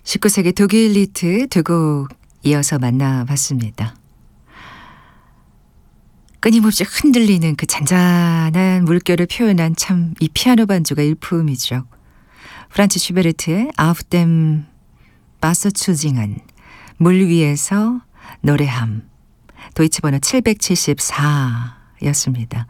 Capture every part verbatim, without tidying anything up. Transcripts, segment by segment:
십구 세기 독일 리트 두 곡 이어서 만나봤습니다. 끊임없이 흔들리는 그 잔잔한 물결을 표현한 참 이 피아노 반주가 일품이죠. 프란츠 슈베르트의 Auf dem Wasserzusingen, 물 위에서 노래함, 도이치 번호 칠백칠십사였습니다.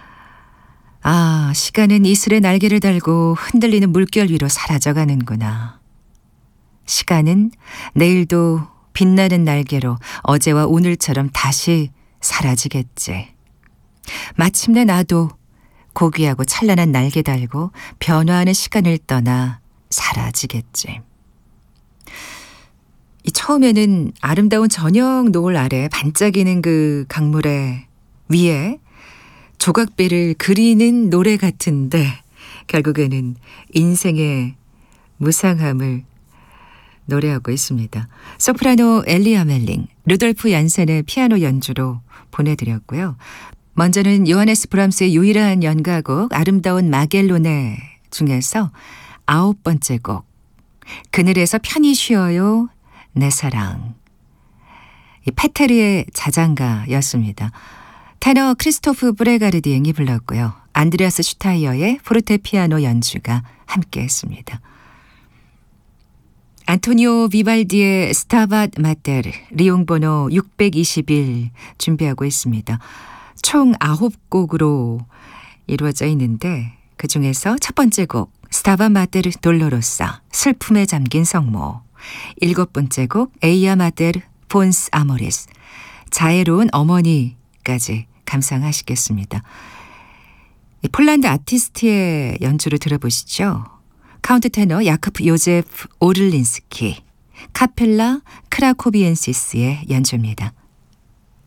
아, 시간은 이슬의 날개를 달고 흔들리는 물결 위로 사라져가는구나. 시간은 내일도 빛나는 날개로 어제와 오늘처럼 다시 사라지겠지. 마침내 나도 고귀하고 찬란한 날개 달고 변화하는 시간을 떠나 사라지겠지. 이 처음에는 아름다운 저녁 노을 아래 반짝이는 그 강물의 위에 조각배를 그리는 노래 같은데 결국에는 인생의 무상함을 노래하고 있습니다. 소프라노 엘리아 멜링, 루돌프 얀센의 피아노 연주로 보내드렸고요. 먼저는 요하네스 브람스의 유일한 연가곡 아름다운 마겔로네 중에서 아홉 번째 곡, 그늘에서 편히 쉬어요 내 사랑, 이 페테르의 자장가였습니다. 테너 크리스토프 브레가르디앵이 불렀고요. 안드레아스 슈타이어의 포르테피아노 연주가 함께했습니다. 안토니오 비발디의 스타밭 마테르, 리옹 번호 육백이십일 준비하고 있습니다. 총 아홉 곡으로 이루어져 있는데 그 중에서 첫 번째 곡 스타밭 마테르 돌로로사, 슬픔에 잠긴 성모, 일곱 번째 곡 에이아 마테르 폰스 아모리스, 자애로운 어머니까지 감상하시겠습니다. 폴란드 아티스트의 연주를 들어보시죠. 카운트 테너 야코프 요제프 오를린스키, 카펠라 크라코비엔시스의 연주입니다.